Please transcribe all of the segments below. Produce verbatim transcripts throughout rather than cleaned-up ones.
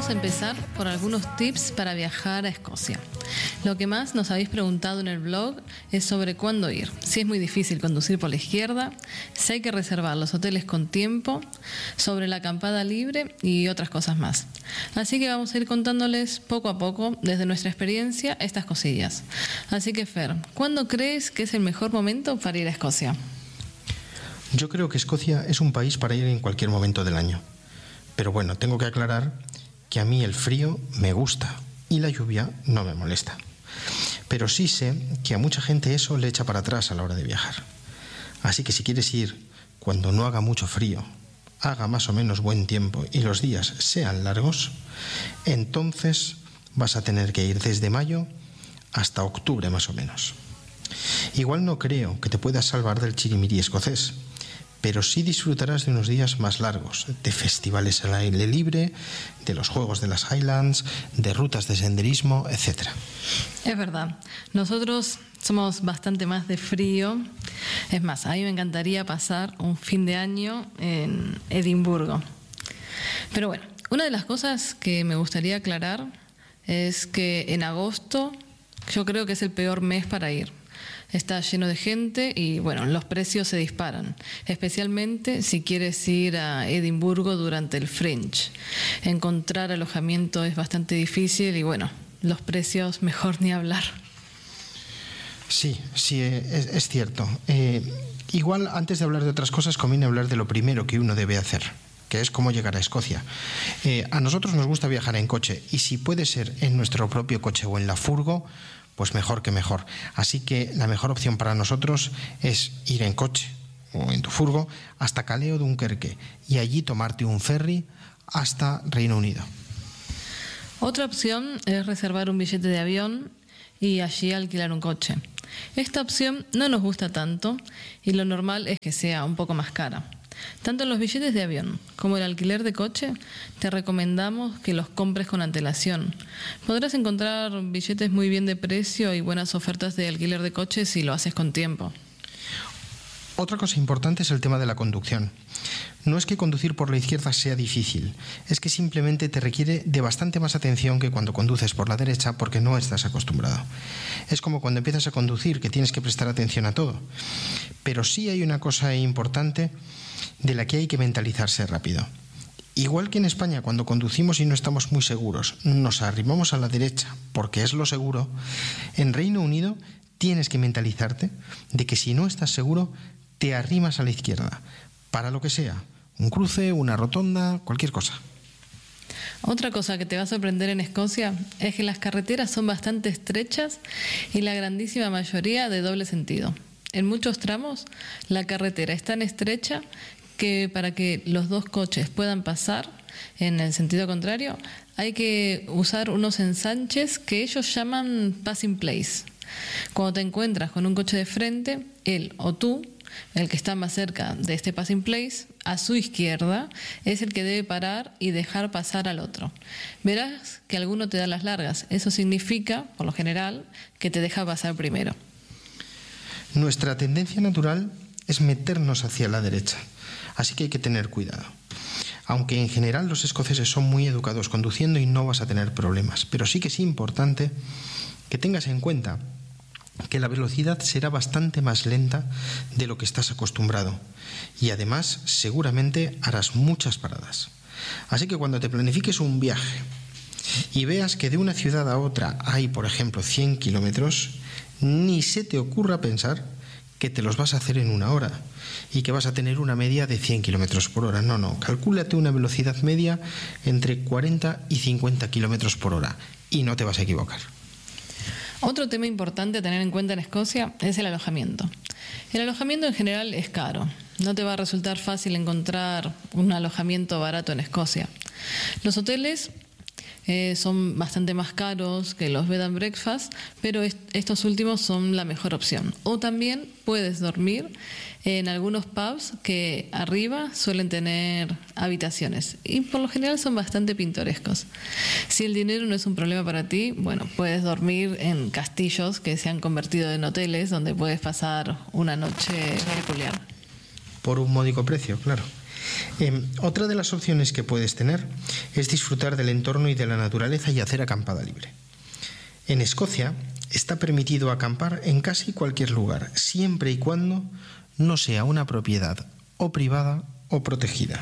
Vamos a empezar por algunos tips para viajar a Escocia. Lo que más nos habéis preguntado en el blog es sobre cuándo ir, si es muy difícil conducir por la izquierda, si hay que reservar los hoteles con tiempo, sobre la acampada libre y otras cosas más. Así que vamos a ir contándoles poco a poco, desde nuestra experiencia, estas cosillas. Así que Fer, ¿cuándo crees que es el mejor momento para ir a Escocia? Yo creo que Escocia es un país para ir en cualquier momento del año. Pero bueno, tengo que aclarar que a mí el frío me gusta y la lluvia no me molesta. Pero sí sé que a mucha gente eso le echa para atrás a la hora de viajar. Así que si quieres ir cuando no haga mucho frío, haga más o menos buen tiempo y los días sean largos, entonces vas a tener que ir desde mayo hasta octubre más o menos. Igual no creo que te puedas salvar del chirimiri escocés, pero sí disfrutarás de unos días más largos, de festivales al aire libre, de los juegos de las Highlands, de rutas de senderismo, etcétera. Es verdad, nosotros somos bastante más de frío. Es más, a mí me encantaría pasar un fin de año en Edimburgo. Pero bueno, una de las cosas que me gustaría aclarar es que en agosto yo creo que es el peor mes para ir. Está lleno de gente y bueno, los precios se disparan, especialmente si quieres ir a Edimburgo durante el Fringe. Encontrar alojamiento es bastante difícil y bueno, los precios mejor ni hablar. Sí, sí, es, es cierto. Eh, igual antes de hablar de otras cosas conviene hablar de lo primero que uno debe hacer, que es cómo llegar a Escocia. Eh, a nosotros nos gusta viajar en coche y si puede ser en nuestro propio coche o en la furgo, pues mejor que mejor. Así que la mejor opción para nosotros es ir en coche o en tu furgo hasta Calais o Dunkerque y allí tomarte un ferry hasta Reino Unido. Otra opción es reservar un billete de avión y allí alquilar un coche. Esta opción no nos gusta tanto y lo normal es que sea un poco más cara. Tanto los billetes de avión como el alquiler de coche, te recomendamos que los compres con antelación. Podrás encontrar billetes muy bien de precio y buenas ofertas de alquiler de coche si lo haces con tiempo. Otra cosa importante es el tema de la conducción. No es que conducir por la izquierda sea difícil, es que simplemente te requiere de bastante más atención que cuando conduces por la derecha porque no estás acostumbrado. Es como cuando empiezas a conducir, que tienes que prestar atención a todo. Pero sí hay una cosa importante de la que hay que mentalizarse rápido. Igual que en España, cuando conducimos y no estamos muy seguros, nos arrimamos a la derecha porque es lo seguro, en Reino Unido tienes que mentalizarte de que si no estás seguro, te arrimas a la izquierda, para lo que sea, un cruce, una rotonda, cualquier cosa. Otra cosa que te va a sorprender en Escocia es que las carreteras son bastante estrechas y la grandísima mayoría de doble sentido. En muchos tramos, la carretera es tan estrecha que para que los dos coches puedan pasar en el sentido contrario, hay que usar unos ensanches que ellos llaman passing place. Cuando te encuentras con un coche de frente, él o tú, el que está más cerca de este passing place, a su izquierda, es el que debe parar y dejar pasar al otro. Verás que alguno te da las largas. Eso significa, por lo general, que te deja pasar primero. Nuestra tendencia natural es meternos hacia la derecha, así que hay que tener cuidado. Aunque en general los escoceses son muy educados conduciendo y no vas a tener problemas, pero sí que es importante que tengas en cuenta que la velocidad será bastante más lenta de lo que estás acostumbrado y además seguramente harás muchas paradas. Así que cuando te planifiques un viaje y veas que de una ciudad a otra hay, por ejemplo, cien kilómetros, ni se te ocurra pensar que te los vas a hacer en una hora y que vas a tener una media de cien kilómetros por hora. No, no, calcúlate una velocidad media entre cuarenta y cincuenta kilómetros por hora y no te vas a equivocar. Otro tema importante a tener en cuenta en Escocia es el alojamiento. El alojamiento en general es caro. No te va a resultar fácil encontrar un alojamiento barato en Escocia. Los hoteles eh, son bastante más caros que los bed and breakfast, pero est- estos últimos son la mejor opción. O también puedes dormir en algunos pubs que arriba suelen tener habitaciones y por lo general son bastante pintorescos. Si el dinero no es un problema para ti, bueno, puedes dormir en castillos que se han convertido en hoteles donde puedes pasar una noche peculiar. Por un módico precio, claro. Eh, otra de las opciones que puedes tener es disfrutar del entorno y de la naturaleza y hacer acampada libre. En Escocia está permitido acampar en casi cualquier lugar, siempre y cuando no sea una propiedad o privada o protegida.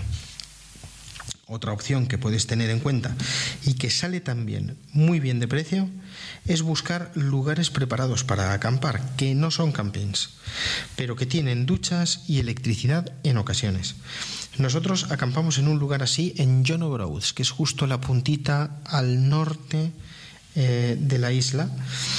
Otra opción que puedes tener en cuenta y que sale también muy bien de precio es buscar lugares preparados para acampar, que no son campings, pero que tienen duchas y electricidad en ocasiones. Nosotros acampamos en un lugar así en John O'Groats, que es justo la puntita al norte eh, de la isla,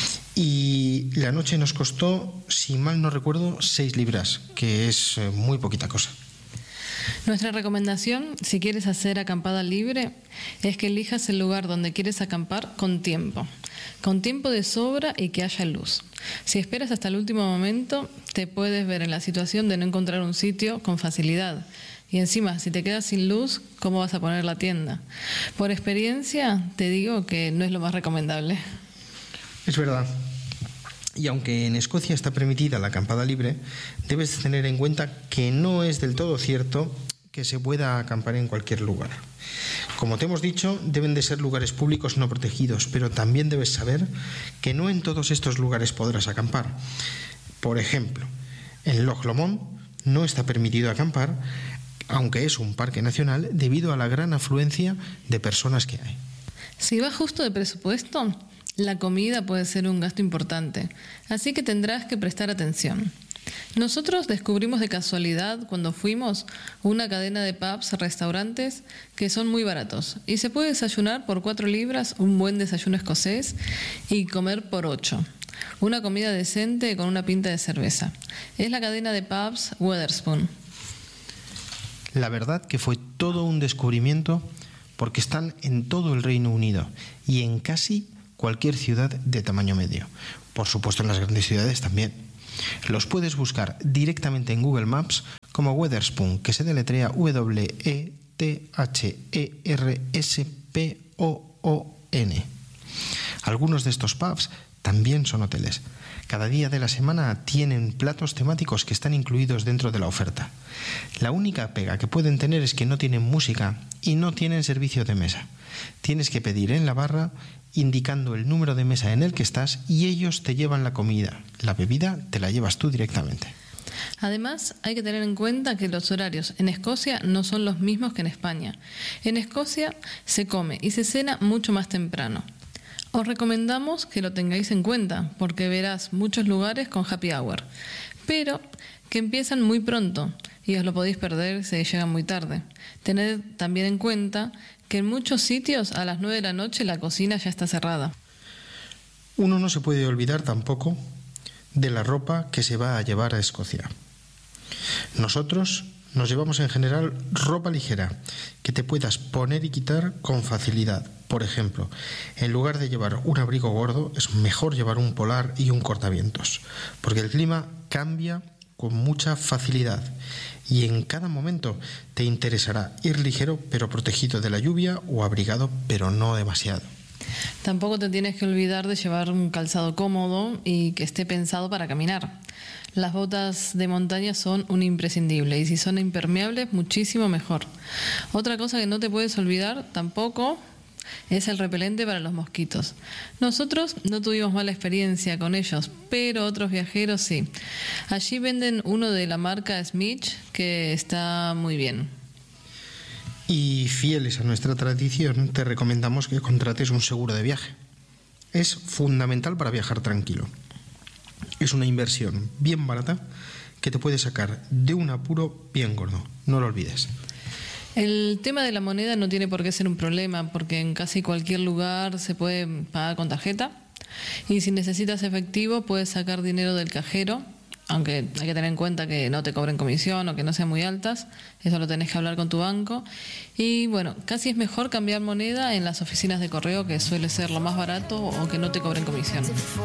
y la noche nos costó, si mal no recuerdo, seis libras, que es eh, muy poquita cosa. Nuestra recomendación, si quieres hacer acampada libre, es que elijas el lugar donde quieres acampar con tiempo, con tiempo de sobra y que haya luz. Si esperas hasta el último momento, te puedes ver en la situación de no encontrar un sitio con facilidad. Y encima, si te quedas sin luz, ¿cómo vas a poner la tienda? Por experiencia, te digo que no es lo más recomendable. Es verdad. Y aunque en Escocia está permitida la acampada libre, debes tener en cuenta que no es del todo cierto que se pueda acampar en cualquier lugar. Como te hemos dicho, deben de ser lugares públicos no protegidos, pero también debes saber que no en todos estos lugares podrás acampar. Por ejemplo, en Loch Lomond no está permitido acampar, aunque es un parque nacional, debido a la gran afluencia de personas que hay. Si vas justo de presupuesto, la comida puede ser un gasto importante, así que tendrás que prestar atención. Nosotros descubrimos de casualidad, cuando fuimos, una cadena de pubs, restaurantes, que son muy baratos, y se puede desayunar por cuatro libras, un buen desayuno escocés, y comer por ocho. Una comida decente con una pinta de cerveza. Es la cadena de pubs Wetherspoon. La verdad que fue todo un descubrimiento, porque están en todo el Reino Unido y en casi cualquier ciudad de tamaño medio. Por supuesto, en las grandes ciudades también. Los puedes buscar directamente en Google Maps como Wetherspoon, que se deletrea W E T H E R S P O O N. Algunos de estos pubs también son hoteles. Cada día de la semana tienen platos temáticos que están incluidos dentro de la oferta. La única pega que pueden tener es que no tienen música y no tienen servicio de mesa. Tienes que pedir en la barra indicando el número de mesa en el que estás y ellos te llevan la comida. La bebida te la llevas tú directamente. Además, hay que tener en cuenta que los horarios en Escocia no son los mismos que en España. En Escocia se come y se cena mucho más temprano. Os recomendamos que lo tengáis en cuenta, porque verás muchos lugares con happy hour, pero que empiezan muy pronto y os lo podéis perder si llegan muy tarde. Tened también en cuenta que en muchos sitios a las nueve de la noche la cocina ya está cerrada. Uno no se puede olvidar tampoco de la ropa que se va a llevar a Escocia. Nosotros nos llevamos en general ropa ligera que te puedas poner y quitar con facilidad. Por ejemplo, en lugar de llevar un abrigo gordo, es mejor llevar un polar y un cortavientos, porque el clima cambia con mucha facilidad y en cada momento te interesará ir ligero pero protegido de la lluvia o abrigado pero no demasiado. Tampoco te tienes que olvidar de llevar un calzado cómodo y que esté pensado para caminar. Las botas de montaña son un imprescindible y si son impermeables, muchísimo mejor. Otra cosa que no te puedes olvidar tampoco es el repelente para los mosquitos. Nosotros no tuvimos mala experiencia con ellos, pero otros viajeros sí. Allí venden uno de la marca Smith que está muy bien. Y fieles a nuestra tradición, te recomendamos que contrates un seguro de viaje. Es fundamental para viajar tranquilo. Es una inversión bien barata que te puede sacar de un apuro bien gordo. No lo olvides. El tema de la moneda no tiene por qué ser un problema, porque en casi cualquier lugar se puede pagar con tarjeta. Y si necesitas efectivo, puedes sacar dinero del cajero, aunque hay que tener en cuenta que no te cobren comisión o que no sean muy altas. Eso lo tenés que hablar con tu banco. Y bueno, casi es mejor cambiar moneda en las oficinas de correo, que suele ser lo más barato, o que no te cobren comisión.